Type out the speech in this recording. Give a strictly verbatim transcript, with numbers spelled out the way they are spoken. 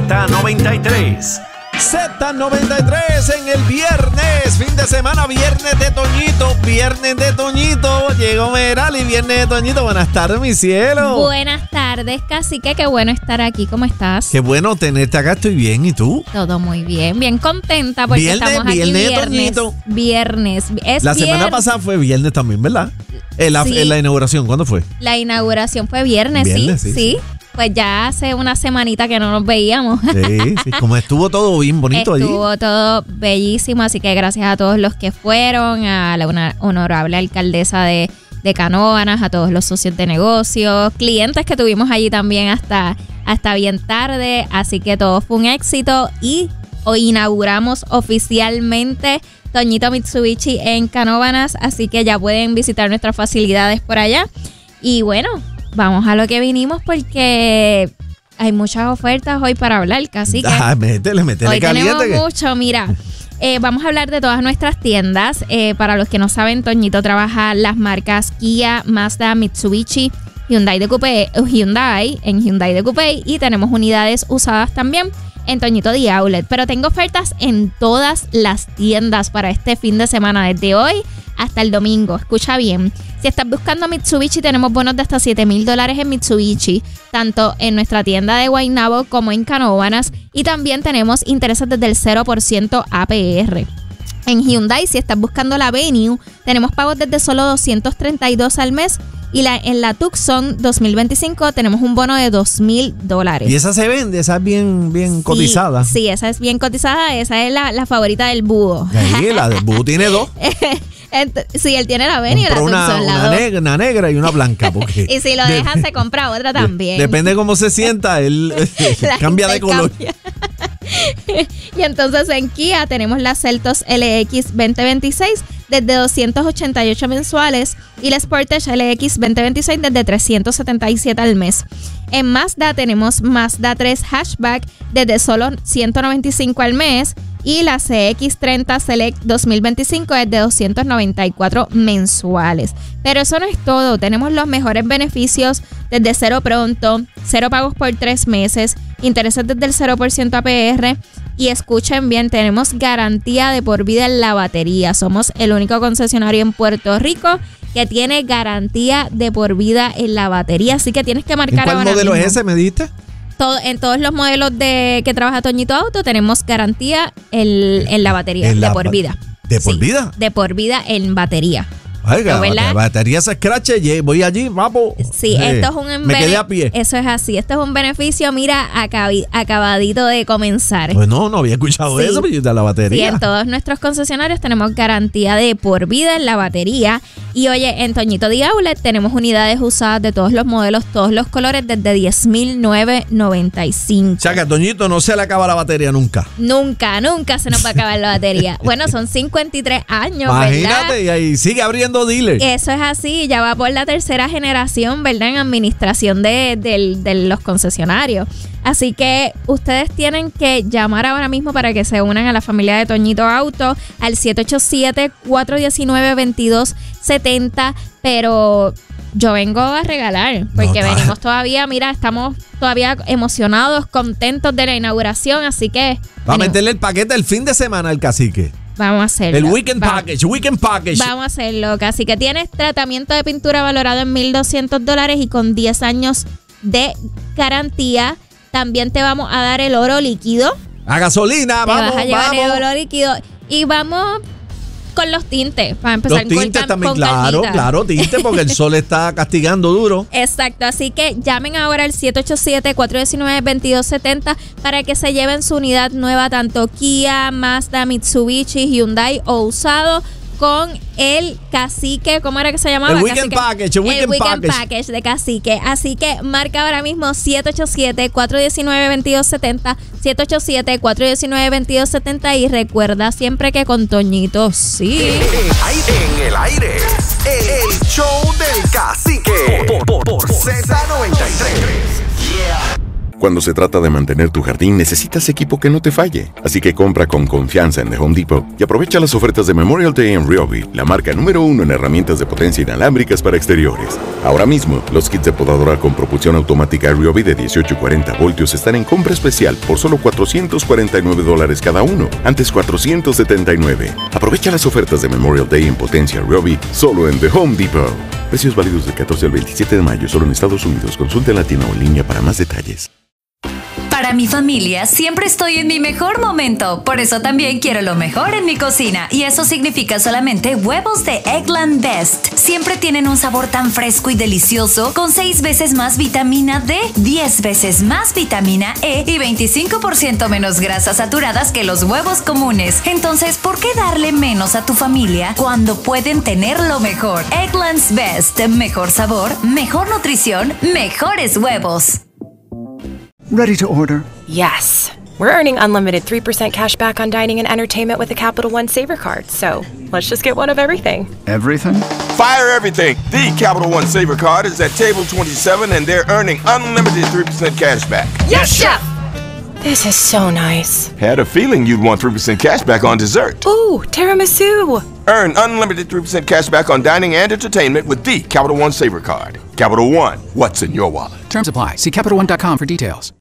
Z noventa y tres. Z noventa y tres en el viernes, fin de semana, viernes de Toñito, viernes de Toñito. Llegó Merali, viernes de Toñito. Buenas tardes, mi cielo. Buenas tardes, cacique, qué bueno estar aquí. ¿Cómo estás? Qué bueno tenerte acá, estoy bien. ¿Y tú? Todo muy bien, bien contenta porque viernes, estamos aquí viernes, viernes. Toñito. Viernes. Es La viernes. semana pasada fue viernes también, ¿verdad? En la, Sí. en la inauguración, ¿cuándo fue? La inauguración fue viernes, Viernes, sí, sí, sí. Pues ya hace una semanita que no nos veíamos. Sí, sí, como estuvo todo bien bonito allí. Estuvo todo bellísimo, así que gracias a todos los que fueron, a la una- honorable alcaldesa de, de Canóvanas, a todos los socios de negocios, clientes que tuvimos allí también hasta, hasta bien tarde, así que todo fue un éxito y hoy inauguramos oficialmente Toñito Mitsubishi en Canóvanas, así que ya pueden visitar nuestras facilidades por allá. Y bueno, vamos a lo que vinimos porque hay muchas ofertas hoy para hablar, cacique. Ah, métele, métele Hoy caliente. tenemos que- mucho, mira. Eh, vamos a hablar de todas nuestras tiendas. Eh, para los que no saben, Toñito trabaja las marcas Kia, Mazda, Mitsubishi, Hyundai de Coupé, Hyundai en Hyundai de Coupé y tenemos unidades usadas también en Toñito The Outlet. Pero tengo ofertas en todas las tiendas para este fin de semana, desde hoy hasta el domingo. Escucha bien. Si estás buscando Mitsubishi, tenemos bonos de hasta siete mil dólares en Mitsubishi, tanto en nuestra tienda de Guaynabo como en Canóvanas. Y también tenemos intereses desde el cero por ciento A P R. En Hyundai, si estás buscando la Venue, tenemos pagos desde solo doscientos treinta y dos al mes. Y la, en la Tucson dos mil veinticinco tenemos un bono de dos mil dólares. Y esa se vende, esa es bien, bien cotizada. Sí, sí, esa es bien cotizada. Esa es la, la favorita del búho. Ahí, la de Bú tiene dos. Ent- sí, él tiene la Venue y la Compró una, Tucson, la una, dos. negra, una negra y una blanca. Porque Y si lo de- dejan, se compra otra también. Depende de cómo se sienta, él La cambia de gente color. cambia. Y entonces en Kia tenemos la Seltos L X veinte veintiséis desde doscientos ochenta y ocho mensuales y la Sportage L X veinte veintiséis desde trescientos setenta y siete al mes. En Mazda tenemos Mazda tres Hatchback desde solo ciento noventa y cinco al mes y la C X treinta Select dos mil veinticinco desde doscientos noventa y cuatro mensuales. Pero eso no es todo, tenemos los mejores beneficios desde cero pronto, cero pagos por tres meses, intereses desde el cero por ciento A P R y escuchen bien, tenemos garantía de por vida en la batería. Somos el único concesionario en Puerto Rico que tiene garantía de por vida en la batería, así que tienes que ¿En marcar cuál ahora modelo mismo. es ese, me diste? Todo, en todos los modelos de que trabaja Toñito Auto tenemos garantía en, en la batería En de la por ba- vida. ¿De por Sí, vida? De por vida en batería. Oiga, ¿verdad? la batería se escrache, ye- voy allí, vamos. Sí, Eh, esto es un Me quedé bene- a pie. Eso es así. Esto es un beneficio, mira, acabi- acabadito de comenzar. Pues no, no había escuchado Sí. eso, pero yo de la Sí, batería. en todos nuestros concesionarios tenemos garantía de por vida en la batería. Y oye, en Toñito The Outlet tenemos unidades usadas de todos los modelos, todos los colores, desde diez mil novecientos noventa y cinco. O sea que a Toñito no se le acaba la batería nunca. Nunca, nunca se nos va a acabar la batería. Bueno, son cincuenta y tres años, Imagínate, ¿verdad? y ahí sigue abriendo dealers. Eso es así, ya va por la tercera generación, ¿verdad? En administración de, del- de los concesionarios. Así que ustedes tienen que llamar ahora mismo para que se unan a la familia de Toñito Auto al siete ocho siete, cuatro uno nueve, dos dos siete cero. Pero yo vengo a regalar, porque No, venimos todavía, mira, estamos todavía emocionados, contentos de la inauguración, así que Va a venimos. meterle el paquete el fin de semana al cacique. Vamos a hacerlo. El weekend Vamos. package, weekend package. Vamos a hacerlo, casi que tienes tratamiento de pintura valorado en mil doscientos dólares y con diez años de garantía. También te vamos a dar el oro líquido. A gasolina, Te vamos, vas a llevar vamos. el oro líquido. Y vamos con los tintes, para empezar Los tintes con, cal- también, con claro, calmita. claro, tinte, porque el sol está castigando duro. Exacto, así que llamen ahora al siete ocho siete, cuatro uno nueve, dos dos siete cero para que se lleven su unidad nueva, tanto Kia, Mazda, Mitsubishi, Hyundai o usado, con el Cacique, ¿cómo era que se llamaba? El Weekend Cacique. Package, el Weekend Weekend Package. Package de Cacique. Así que marca ahora mismo siete ocho siete, cuatro uno nueve, dos dos siete cero, siete ocho siete, cuatro uno nueve, dos dos siete cero y recuerda siempre que con Toñito sí. En el aire, el, el show del cacique por, por, por Z noventa y tres. Cuando se trata de mantener tu jardín, necesitas equipo que no te falle. Así que compra con confianza en The Home Depot y aprovecha las ofertas de Memorial Day en Ryobi, la marca número uno en herramientas de potencia inalámbricas para exteriores. Ahora mismo, los kits de podadora con propulsión automática Ryobi de dieciocho y cuarenta voltios están en compra especial por solo cuatrocientos cuarenta y nueve dólares cada uno, antes cuatrocientos setenta y nueve. Aprovecha las ofertas de Memorial Day en potencia Ryobi solo en The Home Depot. Precios válidos del catorce al veintisiete de mayo solo en Estados Unidos. Consulte en la tienda o en línea para más detalles. Para mi familia siempre estoy en mi mejor momento, por eso también quiero lo mejor en mi cocina y eso significa solamente huevos de Eggland Best. Siempre tienen un sabor tan fresco y delicioso, con seis veces más vitamina D, diez veces más vitamina E y veinticinco por ciento menos grasas saturadas que los huevos comunes. Entonces, ¿por qué darle menos a tu familia cuando pueden tener lo mejor? Eggland's Best, mejor sabor, mejor nutrición, mejores huevos. Ready to order. Yes. We're earning unlimited three percent cash back on dining and entertainment with the Capital One Saver Card. So let's just get one of everything. Everything? Fire everything. The Capital One Saver Card is at table twenty-seven and they're earning unlimited three percent cash back. Yes, Chef! This is so nice. Had a feeling you'd want three percent cash back on dessert. Ooh, tiramisu. Earn unlimited three percent cash back on dining and entertainment with the Capital One Saver Card. Capital One, what's in your wallet? Terms apply. See Capital One dot com for details.